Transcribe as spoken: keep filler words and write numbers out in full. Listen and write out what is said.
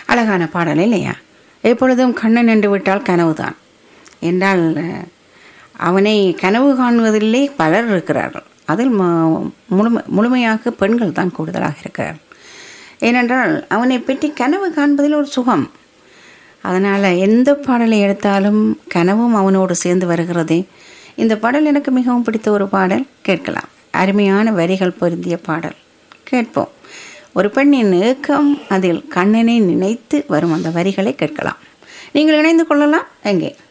அழகான பாடல் இல்லையா? எப்பொழுதும் கண்ணன் என்று விட்டால் கனவுதான் என்றால் அவனை கனவு காணுவதில்லை பலர் இருக்கிறார்கள். அதில் முழுமை முழுமையாக பெண்கள் தான் கூடுதலாக இருக்கிறார்கள். ஏனென்றால் அவனை பற்றி கனவு காண்பதில் ஒரு சுகம். அதனால் எந்த பாடலை எடுத்தாலும் கனவும் அவனோடு சேர்ந்து வருகிறதே. இந்த பாடல் எனக்கு மிகவும் பிடித்த ஒரு பாடல். கேட்கலாம். அருமையான வரிகள் பொருந்திய பாடல். கேட்போம். ஒரு பெண்ணின் ஏக்கம், அதில் கண்ணனை நினைத்து வரும் அந்த வரிகளை கேட்கலாம். நீங்கள் இணைந்து கொள்ளலாம். எங்கே